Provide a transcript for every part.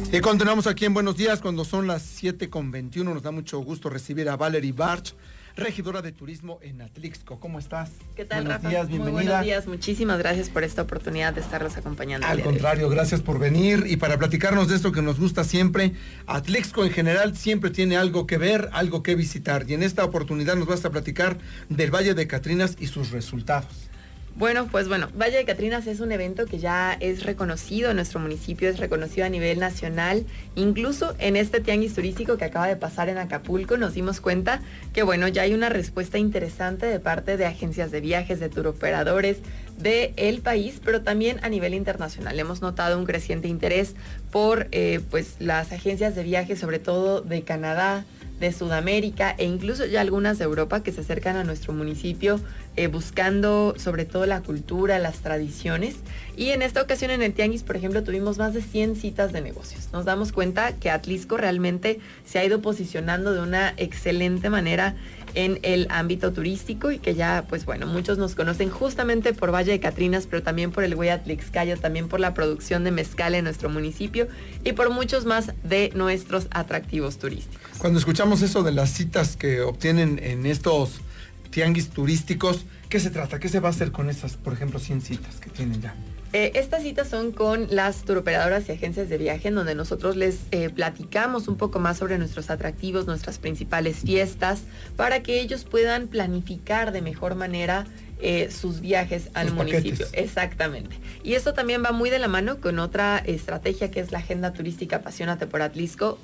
Y continuamos aquí en Buenos Días cuando son las 7:21. Nos da mucho gusto recibir a Valerie Barch, regidora de turismo en Atlixco. ¿Cómo estás? ¿Qué tal, buenos Rafa? Días, bienvenida. Muy buenos días, muchísimas gracias por esta oportunidad de estarlos acompañando. Al contrario, gracias por venir y para platicarnos de esto que nos gusta siempre. Atlixco en general siempre tiene algo que ver, algo que visitar, y en esta oportunidad nos vas a platicar del Valle de Catrinas y sus resultados. Bueno, Valle de Catrinas es un evento que ya es reconocido en nuestro municipio, es reconocido a nivel nacional. Incluso en este tianguis turístico que acaba de pasar en Acapulco nos dimos cuenta que ya hay una respuesta interesante de parte de agencias de viajes, de turoperadores del país, pero también a nivel internacional. Hemos notado un creciente interés por las agencias de viajes, sobre todo de Canadá, de Sudamérica e incluso ya algunas de Europa que se acercan a nuestro municipio buscando sobre todo la cultura, las tradiciones. Y en esta ocasión en el tianguis, por ejemplo, tuvimos más de 100 citas de negocios. Nos damos cuenta que Atlixco realmente se ha ido posicionando de una excelente manera en el ámbito turístico y que ya, muchos nos conocen justamente por Valle de Catrinas, pero también por el Güey Atlixcaya, también por la producción de mezcal en nuestro municipio y por muchos más de nuestros atractivos turísticos. Cuando escuchamos eso de las citas que obtienen en estos tianguis turísticos, ¿qué se trata? ¿Qué se va a hacer con esas, por ejemplo, 100 citas que tienen ya? Estas citas son con las turoperadoras y agencias de viaje en donde nosotros les platicamos un poco más sobre nuestros atractivos, nuestras principales fiestas, para que ellos puedan planificar de mejor manera sus viajes al municipio. Paquetes. Exactamente. Y esto también va muy de la mano con otra estrategia que es la Agenda Turística Apasionate por Atlixco,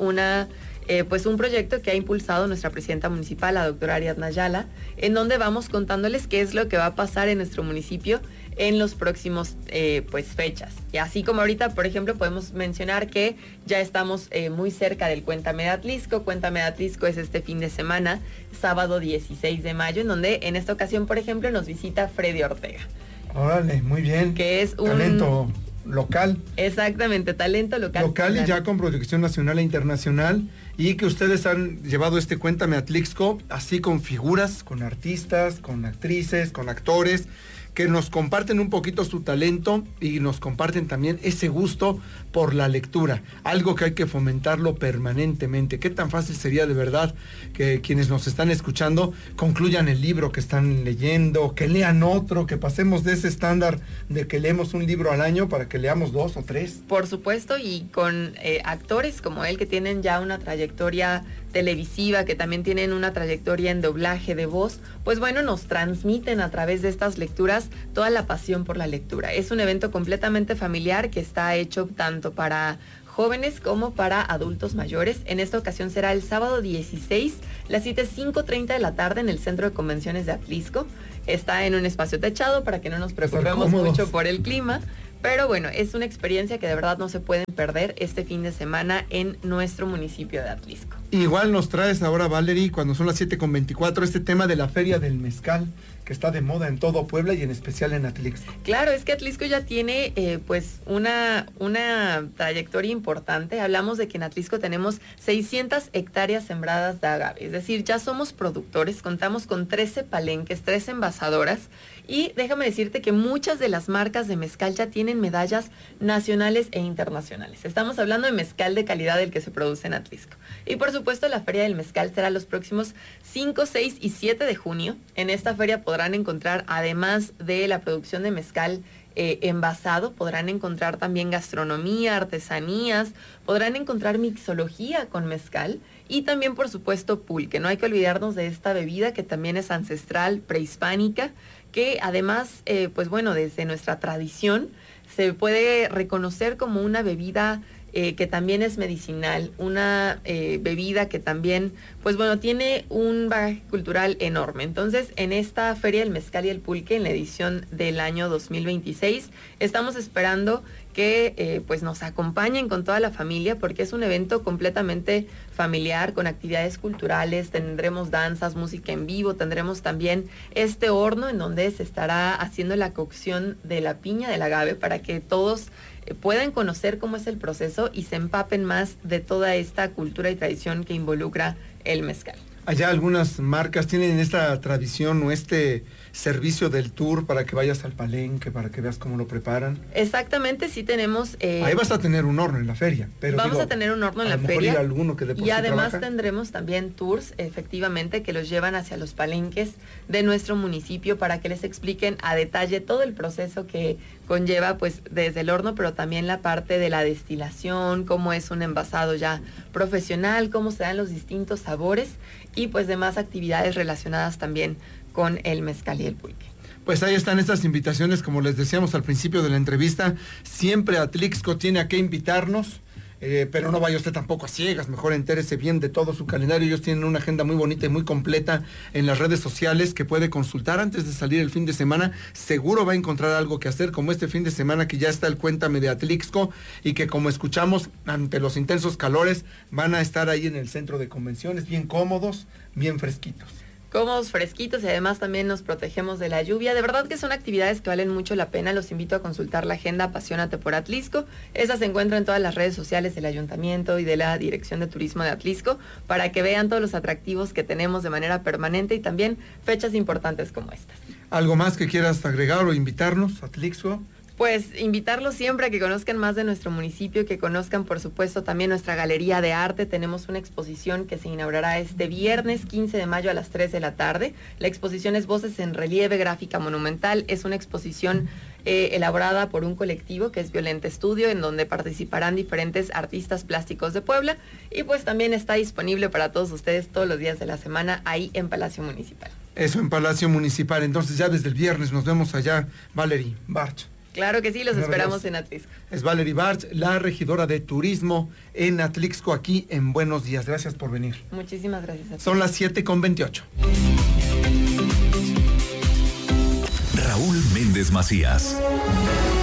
un proyecto que ha impulsado nuestra presidenta municipal, la doctora Ariadna Ayala, en donde vamos contándoles qué es lo que va a pasar en nuestro municipio en los próximos fechas. Y así como ahorita, por ejemplo, podemos mencionar que ya estamos muy cerca del Cuéntame de Atlixco. Cuéntame de Atlixco es este fin de semana, sábado 16 de mayo, en donde en esta ocasión, por ejemplo, nos visita Freddy Ortega. Órale, muy bien. Que es un talento local. Exactamente, talento local. Local y ya con proyección nacional e internacional, y que ustedes han llevado este Cuéntame Atlixco, así con figuras, con artistas, con actrices, con actores, que nos comparten un poquito su talento y nos comparten también ese gusto por la lectura, algo que hay que fomentarlo permanentemente. ¿Qué tan fácil sería de verdad que quienes nos están escuchando concluyan el libro que están leyendo, que lean otro, que pasemos de ese estándar de que leemos un libro al año para que leamos 2 o 3? Por supuesto, y con actores como él que tienen ya una trayectoria televisiva, que también tienen una trayectoria en doblaje de voz, nos transmiten a través de estas lecturas toda la pasión por la lectura. Es un evento completamente familiar que está hecho tanto para jóvenes como para adultos mayores. En esta ocasión será el sábado 16, la cita es 5:30 de la tarde en el Centro de Convenciones de Atlixco. Está en un espacio techado para que no nos preocupemos mucho por el clima. Pero es una experiencia que de verdad no se pueden perder este fin de semana en nuestro municipio de Atlixco. Igual nos traes ahora, Valerie, cuando son las 7:24, este tema de la Feria del Mezcal, que está de moda en todo Puebla y en especial en Atlixco. Claro, es que Atlixco ya tiene una trayectoria importante. Hablamos de que en Atlixco tenemos 600 hectáreas sembradas de agave. Es decir, ya somos productores, contamos con 13 palenques, 3 envasadoras. Y déjame decirte que muchas de las marcas de mezcal ya tienen medallas nacionales e internacionales. Estamos hablando de mezcal de calidad del que se produce en Atlixco. Y por supuesto la Feria del Mezcal será los próximos 5, 6 y 7 de junio. En esta feria podrán encontrar, además de la producción de mezcal envasado, podrán encontrar también gastronomía, artesanías, podrán encontrar mixología con mezcal y también, por supuesto, pulque. No hay que olvidarnos de esta bebida que también es ancestral, prehispánica, que además, desde nuestra tradición se puede reconocer como una bebida que también es medicinal, una bebida que también, tiene un bagaje cultural enorme. Entonces, en esta Feria del Mezcal y el Pulque, en la edición del año 2026, estamos esperando que nos acompañen con toda la familia, porque es un evento completamente familiar, con actividades culturales, tendremos danzas, música en vivo, tendremos también este horno en donde se estará haciendo la cocción de la piña del agave para que todos puedan conocer cómo es el proceso y se empapen más de toda esta cultura y tradición que involucra el mezcal. Allá algunas marcas tienen esta tradición o este servicio del tour para que vayas al palenque, para que veas cómo lo preparan. Exactamente, sí tenemos... Ahí vas a tener un horno en la feria. Pero vamos a tener un horno en la feria. Ir a alguno que de por y además trabaja. Tendremos también tours, efectivamente, que los llevan hacia los palenques de nuestro municipio para que les expliquen a detalle todo el proceso que conlleva, pues, desde el horno, pero también la parte de la destilación, cómo es un envasado ya profesional, cómo se dan los distintos sabores y pues demás actividades relacionadas también con el mezcal y el pulque. Pues ahí están estas invitaciones, como les decíamos al principio de la entrevista, siempre Atlixco tiene a qué invitarnos, pero no vaya usted tampoco a ciegas, mejor entérese bien de todo su calendario. Ellos tienen una agenda muy bonita y muy completa en las redes sociales que puede consultar antes de salir el fin de semana. Seguro va a encontrar algo que hacer, como este fin de semana que ya está el Cuéntame de Atlixco y que, como escuchamos, ante los intensos calores van a estar ahí en el centro de convenciones, bien cómodos, bien fresquitos. Cómodos, fresquitos y además también nos protegemos de la lluvia. De verdad que son actividades que valen mucho la pena. Los invito a consultar la agenda Apasionate por Atlixco. Esa se encuentra en todas las redes sociales del Ayuntamiento y de la Dirección de Turismo de Atlixco para que vean todos los atractivos que tenemos de manera permanente y también fechas importantes como estas. ¿Algo más que quieras agregar o invitarnos a Atlixco? Pues invitarlos siempre a que conozcan más de nuestro municipio, que conozcan por supuesto también nuestra galería de arte. Tenemos una exposición que se inaugurará este viernes 15 de mayo a las 3 de la tarde. La exposición es Voces en Relieve, Gráfica Monumental. Es una exposición elaborada por un colectivo que es Violenta Estudio, en donde participarán diferentes artistas plásticos de Puebla y pues también está disponible para todos ustedes todos los días de la semana ahí en Palacio Municipal. Eso, en Palacio Municipal. Entonces ya desde el viernes nos vemos allá, Valerie Barch. Claro que sí, los esperamos en Atlixco. Es Valerie Barch, la regidora de turismo en Atlixco, aquí en Buenos Días. Gracias por venir. Muchísimas gracias a ti. Son las 7:28. Raúl Méndez Macías.